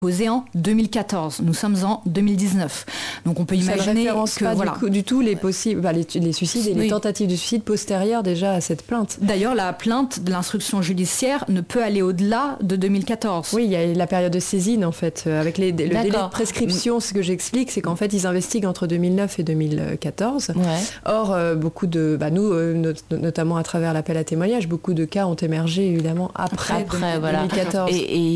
posé en 2014. Nous sommes en 2019. Donc on peut imaginer ça ne référence que pas du tout les possibles, les suicides et les tentatives de suicide postérieures déjà à cette plainte. D'ailleurs, la plainte de l'instruction judiciaire ne peut aller au-delà de 2014. Oui, il y a la période de saisine en fait, avec le délai de prescription. Ce que j'explique, c'est qu'en fait ils investiguent entre 2009 et 2014. Ouais. Or, beaucoup de, nous, notamment à travers l'appel à témoignage, beaucoup de cas ont émergé évidemment après 2014.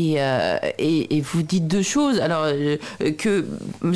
Et vous dites deux choses. Alors que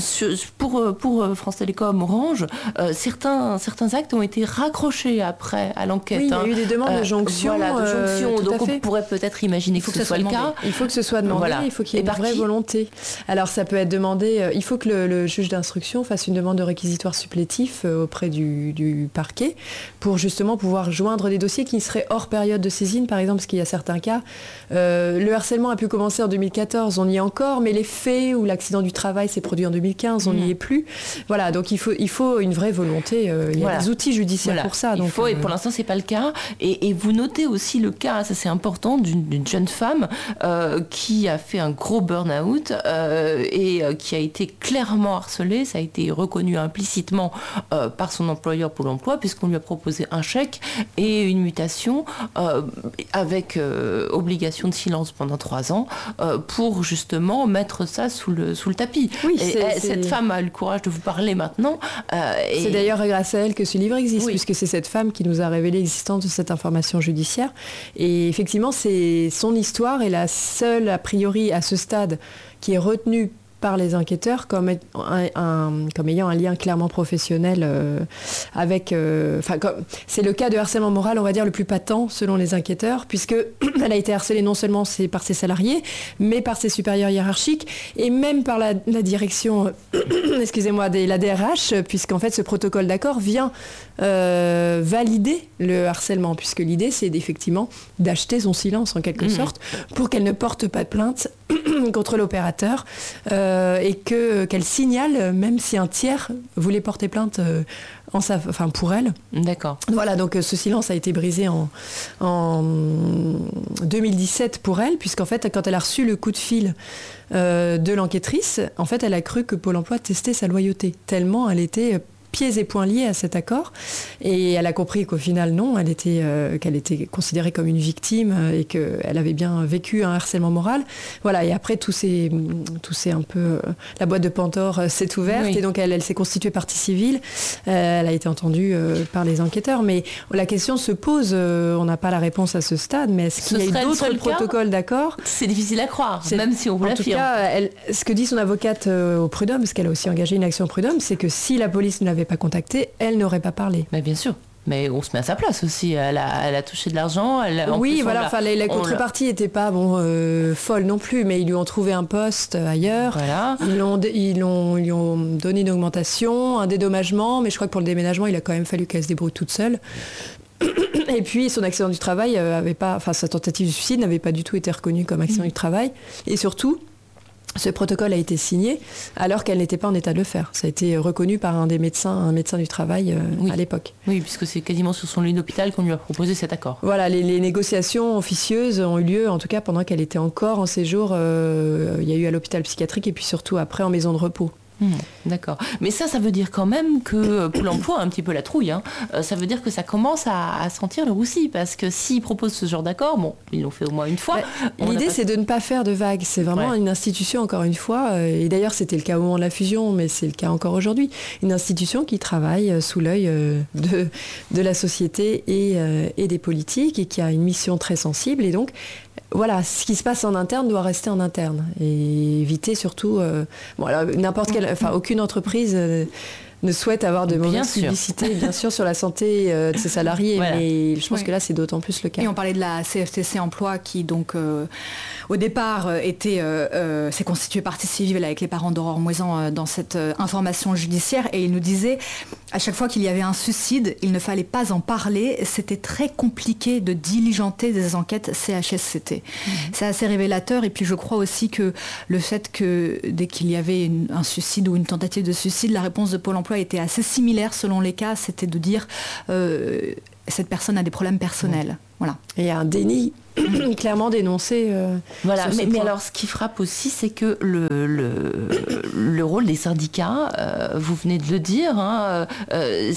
pour France Télécom Orange, certains actes ont été raccrochés après à l'enquête. Oui, il y a eu des demandes de jonction. Donc on pourrait peut-être imaginer que ce soit le cas. Il faut que ce soit demandé. Il faut qu'il y ait une vraie volonté. Alors ça peut être demandé. Il faut que le juge d'instruction fasse une demande de réquisitoire supplétif auprès du parquet pour justement pouvoir joindre des dossiers qui seraient hors période de saisine, par exemple, parce qu'il y a certains cas. Le harcèlement a pu commencer en 2014, on y est encore, mais les faits ou l'accident du travail s'est produit en 2015, on n'y est plus. Voilà, donc il faut une vraie volonté. Il y a des outils judiciaires pour ça. Donc, et pour l'instant, c'est pas le cas. Et vous notez aussi le cas, ça c'est important, d'une jeune femme qui a fait un gros burn-out et qui a été clairement harcelée. Ça a été reconnu implicitement par son employeur Pôle emploi, puisqu'on lui a proposé un chèque et une mutation avec obligation de silence pendant 3 ans pour justement mettre ça sous le tapis. Oui, cette femme a le courage de vous parler maintenant. C'est d'ailleurs grâce à elle que ce livre existe, puisque c'est cette femme qui nous a révélé l'existence de cette information judiciaire. Et effectivement, c'est son histoire est la seule, a priori, à ce stade, qui est retenue par les enquêteurs comme ayant un lien clairement professionnel avec... c'est le cas de harcèlement moral, on va dire, le plus patent selon les enquêteurs, puisqu'elle a été harcelée non seulement par ses salariés, mais par ses supérieurs hiérarchiques, et même par la direction la DRH, puisqu'en fait ce protocole d'accord vient valider le harcèlement, puisque l'idée c'est effectivement d'acheter son silence en quelque sorte, pour qu'elle ne porte pas de plainte contre l'opérateur, et qu'elle signale même si un tiers voulait porter plainte pour elle. D'accord. Voilà, donc ce silence a été brisé en 2017 pour elle, puisqu'en fait, quand elle a reçu le coup de fil de l'enquêtrice, en fait, elle a cru que Pôle emploi testait sa loyauté, tellement elle était pieds et poings liés à cet accord, et elle a compris qu'au final non, qu'elle était considérée comme une victime et qu'elle avait bien vécu un harcèlement moral. Voilà, et après tout c'est un peu la boîte de Pandore s'est ouverte, et donc elle s'est constituée partie civile. Elle a été entendue par les enquêteurs, mais la question se pose, on n'a pas la réponse à ce stade, mais est-ce qu'il y a eu d'autres protocoles d'accord ? C'est difficile à croire, même si on vous l'affirme. En tout cas, ce que dit son avocate au prud'homme, parce qu'elle a aussi engagé une action au prud'homme, c'est que si la police ne l'avait pas contactée, elle n'aurait pas parlé. Mais bien sûr. Mais on se met à sa place aussi. Elle a touché de l'argent. Les contreparties n'étaient pas folles non plus, mais ils lui ont trouvé un poste ailleurs. Voilà. Ils lui ont donné une augmentation, un dédommagement, mais je crois que pour le déménagement, il a quand même fallu qu'elle se débrouille toute seule. Et puis son accident du travail sa tentative de suicide n'avait pas du tout été reconnue comme accident du travail. Et surtout, ce protocole a été signé alors qu'elle n'était pas en état de le faire. Ça a été reconnu par un médecin du travail à l'époque. Oui, puisque c'est quasiment sur son lit d'hôpital qu'on lui a proposé cet accord. Voilà, les négociations officieuses ont eu lieu, en tout cas pendant qu'elle était encore en séjour. Il y a eu à l'hôpital psychiatrique et puis surtout après en maison de repos. D'accord. Mais ça veut dire quand même que Pôle emploi a un petit peu la trouille. Ça veut dire que ça commence à sentir le roussi, parce que s'ils proposent ce genre d'accord, ils l'ont fait au moins une fois. L'idée, c'est de ne pas faire de vagues. C'est vraiment une institution, encore une fois, et d'ailleurs c'était le cas au moment de la fusion, mais c'est le cas encore aujourd'hui, une institution qui travaille sous l'œil de la société et des politiques, et qui a une mission très sensible, et donc voilà, ce qui se passe en interne doit rester en interne et éviter surtout aucune entreprise ne souhaite avoir de mauvaises publicités, bien sûr, sur la santé de ses salariés, mais je pense que là, c'est d'autant plus le cas. Et on parlait de la CFTC Emploi qui, donc, au départ, s'est constituée partie civile avec les parents d'Aurore Moisan dans cette information judiciaire, et il nous disait, à chaque fois qu'il y avait un suicide, il ne fallait pas en parler, c'était très compliqué de diligenter des enquêtes CHSCT. C'est assez révélateur, et puis je crois aussi que le fait que, dès qu'il y avait un suicide ou une tentative de suicide, la réponse de Pôle emploi était assez similaire selon les cas, c'était de dire cette personne a des problèmes personnels. Voilà. Et un déni clairement dénoncé. Voilà, mais alors ce qui frappe aussi, c'est que le rôle des syndicats, vous venez de le dire, hein, ils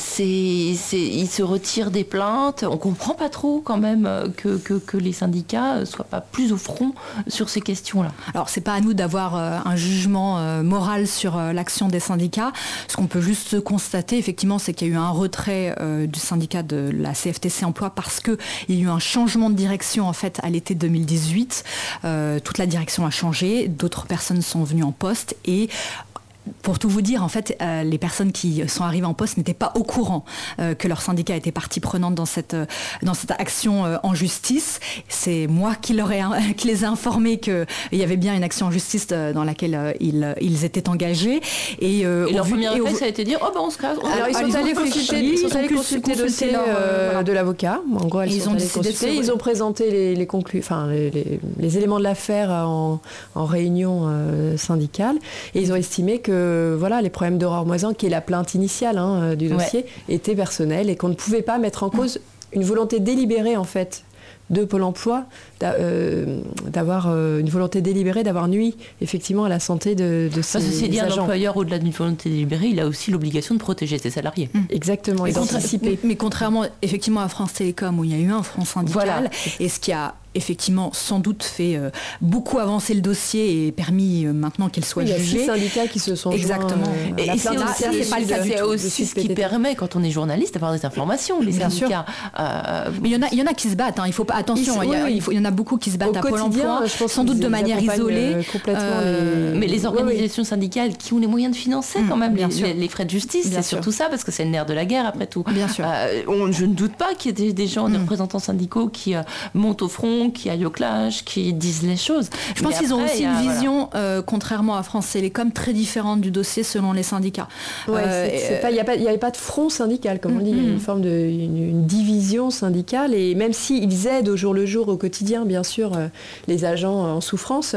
se retirent des plaintes. On comprend pas trop quand même que les syndicats soient pas plus au front sur ces questions-là. Alors c'est pas à nous d'avoir un jugement moral sur l'action des syndicats. Ce qu'on peut juste constater, effectivement, c'est qu'il y a eu un retrait du syndicat de la CFTC Emploi parce qu'il y a eu un changement de direction en fait à l'été 2018. Toute la direction a changé, d'autres personnes sont venues en poste et pour tout vous dire, en fait, les personnes qui sont arrivées en poste n'étaient pas au courant que leur syndicat était partie prenante dans cette action en justice. C'est moi qui les ai informés qu'il y avait bien une action en justice dans laquelle ils étaient engagés. Et leur premier réflexe, ça a été de dire « Oh ben on se casse ». Alors ils sont allés consulter le dossier de l'avocat. En gros, ils ont présenté les éléments de l'affaire en réunion syndicale et ils ont estimé que les problèmes d'Aurore Moisan, qui est la plainte initiale du dossier, étaient personnels et qu'on ne pouvait pas mettre en cause une volonté délibérée en fait de Pôle emploi d'avoir une volonté délibérée d'avoir nui effectivement à la santé de ses agents. Ceci dit, un employeur, au-delà d'une volonté délibérée, il a aussi l'obligation de protéger ses salariés. Exactement, et d'anticiper. Mais contrairement effectivement à France Télécom où il y a eu un front syndical, et ce qui a effectivement sans doute fait beaucoup avancer le dossier et permis maintenant qu'il soit jugé. Il y a 6 syndicats qui se sont exactement. Et c'est aussi ce qui permet, quand on est journaliste, d'avoir des informations. Les syndicats. Mais il y en a qui se battent. Il faut pas attention. Il y en a beaucoup qui se battent à Pôle emploi, sans doute de manière isolée. Mais les organisations syndicales qui ont les moyens de financer quand même les frais de justice, c'est surtout ça, parce que c'est le nerf de la guerre après tout. Bien sûr. Je ne doute pas qu'il y ait des gens, des représentants syndicaux qui montent au front, qui aillent au clash, qui disent les choses. Je pense qu'ils ont aussi une vision, contrairement à France Télécom, très différente du dossier selon les syndicats. Il n'y avait pas de front syndical, comme on dit, il y a une forme une division syndicale, et même s'ils aident au jour le jour, au quotidien, bien sûr, les agents en souffrance,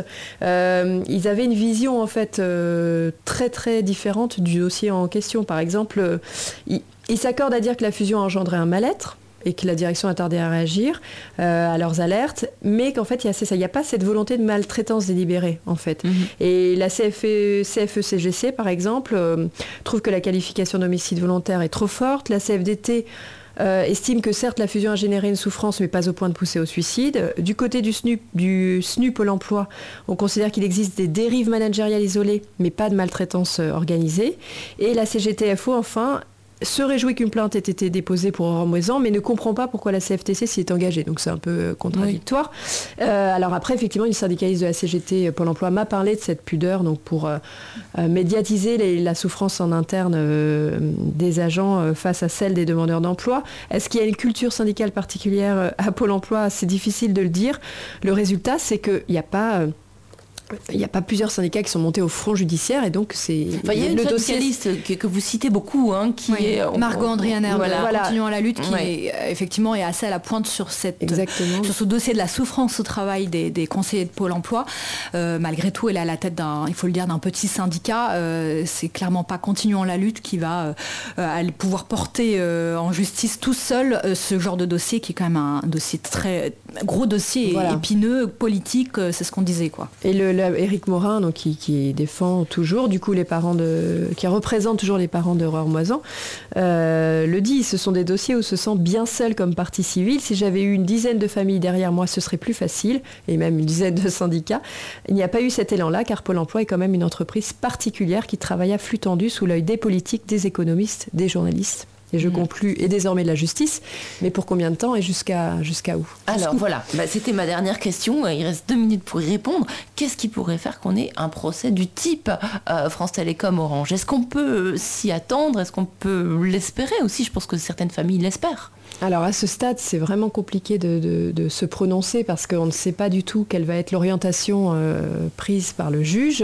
ils avaient une vision en fait très très différente du dossier en question. Par exemple, ils s'accordent à dire que la fusion a engendré un mal-être, et que la direction a tardé à réagir à leurs alertes, mais qu'en fait, il n'y a pas cette volonté de maltraitance délibérée, en fait. Et la CFE-CGC, par exemple, trouve que la qualification d'homicide volontaire est trop forte. La CFDT estime que certes, la fusion a généré une souffrance, mais pas au point de pousser au suicide. Du côté du SNU Pôle emploi, on considère qu'il existe des dérives managériales isolées, mais pas de maltraitance organisée. Et la CGTFO, enfin, se réjouit qu'une plainte ait été déposée pour Aurore Moisan, mais ne comprend pas pourquoi la CFTC s'y est engagée. Donc c'est un peu contradictoire. Alors après, effectivement, une syndicaliste de la CGT Pôle emploi m'a parlé de cette pudeur, donc pour médiatiser la souffrance en interne des agents face à celle des demandeurs d'emploi. Est-ce qu'il y a une culture syndicale particulière à Pôle emploi ? C'est difficile de le dire. Le résultat, c'est qu'il n'y a pas... Il n'y a pas plusieurs syndicats qui sont montés au front judiciaire et donc c'est... il y a une syndicaliste que vous citez beaucoup, qui est... Margot Andrianer, Continuons la lutte, qui effectivement est assez à la pointe sur ce dossier de la souffrance au travail des conseillers de Pôle emploi. Malgré tout, elle est à la tête d'un petit syndicat. C'est clairement pas Continuons la lutte qui va pouvoir porter en justice tout seul ce genre de dossier qui est quand même un dossier très gros dossier, épineux, politique, c'est ce qu'on disait, quoi. Et Éric Morin, donc, qui défend toujours, du coup, qui représente toujours les parents d'Aurore Moisan, le dit, ce sont des dossiers où on se sent bien seul comme partie civile. Si j'avais eu une dizaine de familles derrière moi, ce serait plus facile, et même une dizaine de syndicats. Il n'y a pas eu cet élan-là, car Pôle emploi est quand même une entreprise particulière qui travaille à flux tendu sous l'œil des politiques, des économistes, des journalistes. Et je conclus, et désormais de la justice, mais pour combien de temps et jusqu'à où ? Alors voilà, c'était ma dernière question, il reste 2 minutes pour y répondre. Qu'est-ce qui pourrait faire qu'on ait un procès du type France Télécom Orange ? Est-ce qu'on peut s'y attendre ? Est-ce qu'on peut l'espérer aussi ? Je pense que certaines familles l'espèrent. Alors à ce stade, c'est vraiment compliqué de se prononcer parce qu'on ne sait pas du tout quelle va être l'orientation prise par le juge.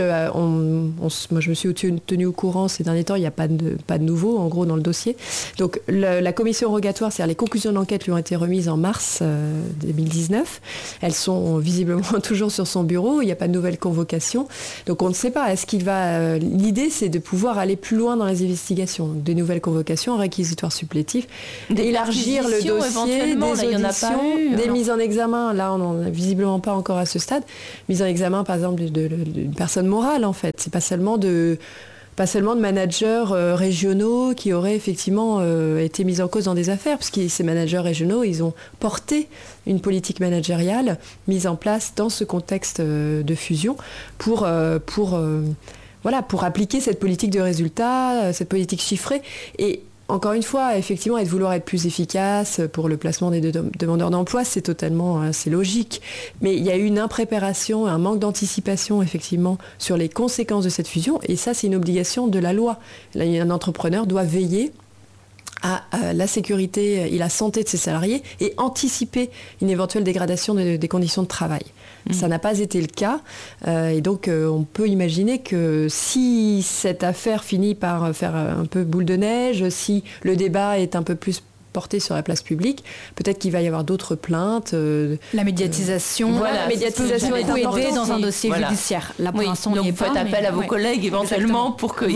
Moi, je me suis tenue au courant ces derniers temps, il n'y a pas de nouveau, en gros, dans le dossier. Donc la commission rogatoire, c'est-à-dire les conclusions de l'enquête lui ont été remises en mars 2019. Elles sont visiblement toujours sur son bureau, il n'y a pas de nouvelle convocation. Donc on ne sait pas. L'idée, c'est de pouvoir aller plus loin dans les investigations. Des nouvelles convocations, un réquisitoire supplétif, d'élargir élargir le dossier, des auditions, des mises en examen. Là, on n'en a visiblement pas encore à ce stade. Mise en examen, par exemple, d'une personne morale, en fait. C'est pas seulement de managers régionaux qui auraient effectivement été mis en cause dans des affaires, parce que ces managers régionaux, ils ont porté une politique managériale mise en place dans ce contexte de fusion pour appliquer cette politique de résultats, cette politique chiffrée. Et encore une fois, effectivement, vouloir être plus efficace pour le placement des demandeurs d'emploi, c'est logique. Mais il y a eu une impréparation, un manque d'anticipation, effectivement, sur les conséquences de cette fusion. Et ça, c'est une obligation de la loi. Là, un entrepreneur doit veiller à la sécurité et la santé de ses salariés et anticiper une éventuelle dégradation des conditions de travail. Ça n'a pas été le cas. Et donc, on peut imaginer que si cette affaire finit par faire un peu boule de neige, si le débat est un peu plus porté sur la place publique, peut-être qu'il va y avoir d'autres plaintes. La médiatisation, la médiatisation est importante dans un dossier judiciaire. Là, pour l'instant, donc vous faites appel à vos collègues éventuellement pour qu'ils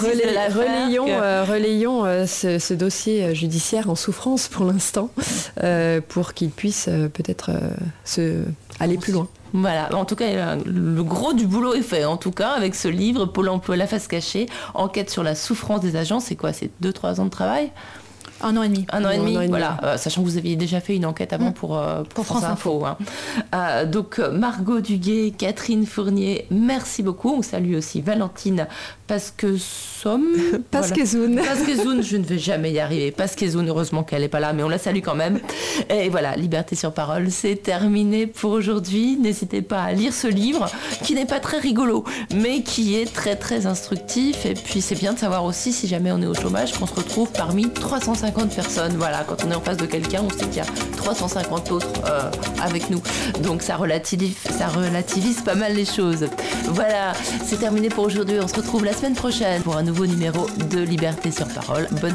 relayons ce dossier judiciaire en souffrance pour l'instant, pour qu'il puisse peut-être aller plus loin. Voilà, en tout cas, le gros du boulot est fait, en tout cas, avec ce livre, Pôle emploi, la face cachée, enquête sur la souffrance des agents. C'est quoi, c'est 2-3 ans de travail ? 1 an et demi. 1 an et demi, voilà. Sachant que vous aviez déjà fait une enquête avant pour France Info. Hein. Donc, Margot Duguet, Catherine Fournier, merci beaucoup. On salue aussi Valentine Pasquezoun, je ne vais jamais y arriver. Pasquezoun, heureusement qu'elle n'est pas là, mais on la salue quand même. Et voilà, Liberté sur parole, c'est terminé pour aujourd'hui. N'hésitez pas à lire ce livre, qui n'est pas très rigolo, mais qui est très très instructif. Et puis, c'est bien de savoir aussi, si jamais on est au chômage, qu'on se retrouve parmi 350 personnes. Voilà, quand on est en face de quelqu'un, on sait qu'il y a 350 autres avec nous. Donc ça relativise pas mal les choses. Voilà, c'est terminé pour aujourd'hui. On se retrouve la semaine prochaine pour un nouveau numéro de Liberté sur parole. Bonne